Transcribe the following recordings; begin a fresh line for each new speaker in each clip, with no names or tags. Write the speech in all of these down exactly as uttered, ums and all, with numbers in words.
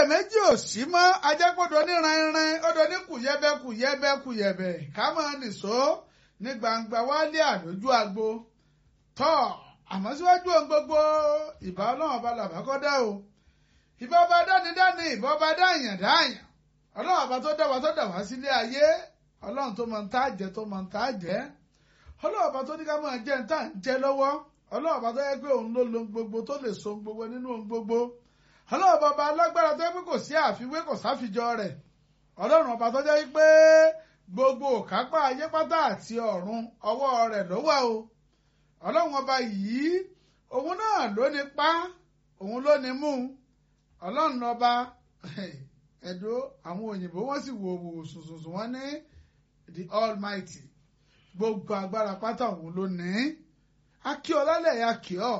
iyèméjì ò sí mọ́ ajẹ́pọ̀dọ̀ ní rinrin ọdọ̀ ní kùyẹ́bẹ́ kùyẹ́bẹ́ kùyẹ́bẹ́ ká máa nìṣó ní gbangba wálé àlójú agbo tọ́ àmọ́ síwájú ohun gbogbo ìbá ọlọ́run ọba làbá kọ́ dá o ìbá ọba dánidáni ìbá ọba dáàyàn dáàyàn ọlọ́run ọba tó dá wa tó dá wa sílé ayé ọlọ́run tó máa ń tá jẹ tó máa ń tá jẹ ọlọ́run ọba tó ní ká máa jẹ ń tà ń jẹ lọ́wọ́ ọlọ́run ọba tó yẹ pé òun ló lo gbogbo tó lè so gbogbo nínú ohun gbogbo ọlọ́run ọba alágbára tó yẹ pé kò sí àfiwé kò sáfijọ rẹ̀ ọlọ́run ọba tó jẹ́ pé gbogbo òkápá ayé pátá àti ọ̀run ọwọ́ rẹ̀ ló wà o ọlọ́run ọba yìí òun náà ló ní pa òun ló ní mú ọlọ́run ọba ẹ̀dọ́ àwọn òyìnbó wọ́n sì wò wò sùnsùnsù wọ́n ní the almighty gbogbo agbára pátá òun ló ní akíọ́lá lẹ̀ akíọ́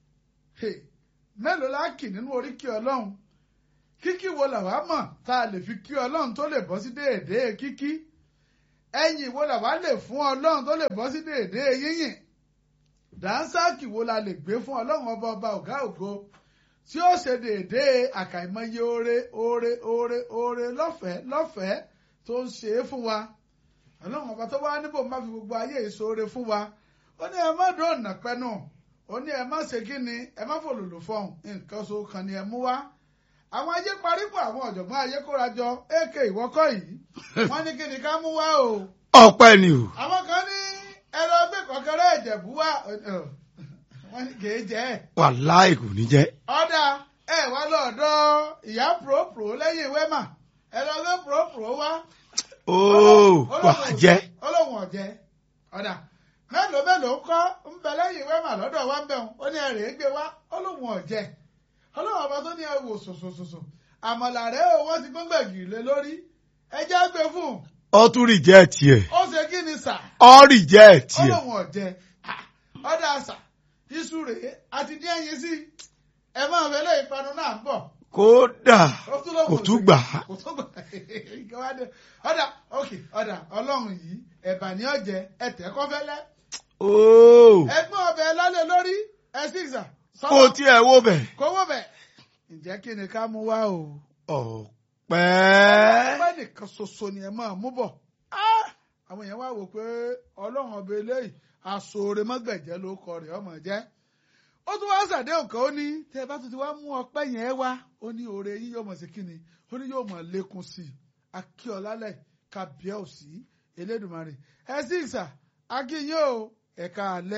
mélòó la kì nínú oríkì ọlọ́run kíkí wo làwa mọ̀ tá a lè fi kí ọlọ́run tó lè bọ́ sí déédéé kíkí ẹ̀yìn wo làwa lè fún ọlọ́run tó lè bọ́ sí déédéé yíyìn dánsáàkì wo la lè gbé fún ọlọ́run ọba ọba ọ̀gá ògo tí ó ṣe déédéé àkàìmọye oore oore oore oore lọ́fẹ̀ẹ́ lọ́fẹ̀ẹ́ tó ń ṣe é fún wa ọlọ́run ọba tó wá níbò má fi gbogbo ayé ìṣoore fún wa ó ní ẹ má dóònà pẹ́nu ó ní ẹ má ṣe kí ni ẹ má fòlòlò fọhùn nǹkan so kan ni ẹ mú wá àwọn ayé parípọ̀ àwọn ọ̀jọ̀gbọ́n ayé kóra jọ èké ìwọ́kọ̀ yìí wọ́n ní kí ni ká mú wá o.
ọpẹ́ ni o.
àwọn kan ní ẹ̀rọ gbé kọ̀kẹ́rẹ́ ìjẹ̀bú wá wọ́n ní kì í jẹ́ ẹ̀.
wàláì kò ní jẹ́.
ọ̀dà ẹ̀ wá lọ́ọ̀dọ̀ ìyá pòròpòrò lẹ́yìn wẹ́mà ẹ̀rọ gbé pòròpòrò wá.
ooo wà á jẹ́.
olóhùn ọ̀jẹ́ ọ̀dà mélòó mélòó kọ́ ń bẹ lẹ́yìn wẹ́mà lọ́dọ̀ wa ń bẹ̀ wọn ó ní ẹ̀rẹ̀ gbé wá olóhùn ọ̀jẹ́ ọlọ́run ọba tó ní ẹ wò sòsòsòsò àmàlà rẹ̀ ó wọ́n ti gbọ́ngbẹ̀gì lé lórí ẹjẹ́ gbé fún.
ó tún rí jẹ́ tiẹ̀.
ó ṣe kí ni sà.
ó rí jẹ́ tiẹ̀.
ọlọ́run ọ̀jẹ́ ọ̀dà àṣà iṣu rèé àti ní ẹyin sí ẹ máa fẹ́ lé ìpanu náà ń bọ̀.
kódà kò tún gbà á.
kò tún gbà á. ọ̀dà ok ọ̀dà ọlọ́run yìí ẹ̀bà ní ọ̀jẹ̀ ẹ̀tẹ̀ kọ́fẹ́lẹ́.
ooo.
ẹgbọ́n ọbẹ̀ lálẹ́ lórí ẹ̀ sì sà.
kó tiẹ̀ wó bẹ̀.
kó wó bẹ̀. ǹjẹ́ kí ni ká mú wá o.
ọ̀pẹ́.
ọpẹ́ nìkan ṣoṣo ni ẹ máa mú bọ̀. àwọn èèyàn wá wò pé ọlọ́run ọba eléyìí aṣoore mọ́gbẹ̀jẹ́ ló kọ rẹ̀ ọmọ jẹ́. ó tún wá ṣàdéhùn kan ó ní tẹ́ ẹ bá tún ti wá mú ọpẹ́ yẹn wá ó ní oore yín yóò mọ̀ sí kíni ó ní yóò mọ̀ lékún sí i akíọ̀lálẹ̀ kábíyèsí Elédùmarè ẹ sì sà akínyìn o ẹ̀ka alẹ́.